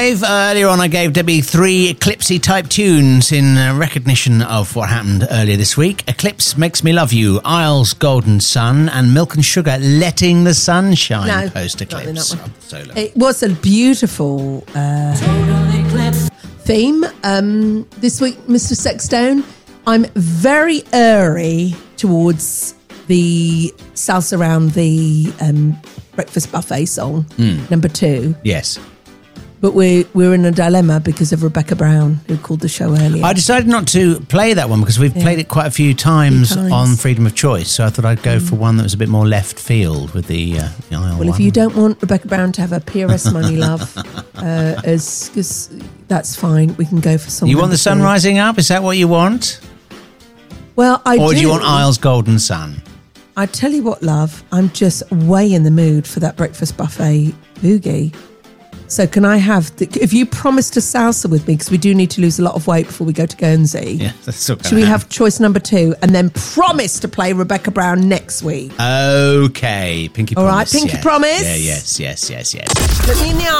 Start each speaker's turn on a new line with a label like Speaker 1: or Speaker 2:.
Speaker 1: 5. Earlier on, I gave Debbie 3 Eclipsey-type tunes in recognition of what happened earlier this week. Eclipse Makes Me Love You, Isles Golden Sun, and Milk and Sugar Letting the Sun Shine post-eclipse.
Speaker 2: It was a beautiful theme. This week, Mr. Sexstone, I'm very airy towards the Salsa Around the Breakfast Buffet song, number 2.
Speaker 1: Yes.
Speaker 2: But we're in a dilemma because of Rebecca Brown, who called the show earlier.
Speaker 1: I decided not to play that one because we've played it quite a few times on Freedom of Choice, so I thought I'd go for one that was a bit more left field with the aisle one.
Speaker 2: If you don't want Rebecca Brown to have her PRS money, love, cause that's fine. We can go for something.
Speaker 1: You want the sun rising up? Is that what you want?
Speaker 2: Well,
Speaker 1: Or do you want Isles Golden Sun?
Speaker 2: I tell you what, love, I'm just way in the mood for that breakfast buffet boogie. So can I have, if you promise to salsa with me, because we do need to lose a lot of weight before we go to Guernsey.
Speaker 1: Yeah, that's okay.
Speaker 2: Should we have choice number 2 and then promise to play Rebecca Brown next week?
Speaker 1: Okay, pinky promise.
Speaker 2: All right, pinky promise.
Speaker 1: Yeah, yes.
Speaker 2: Let me know.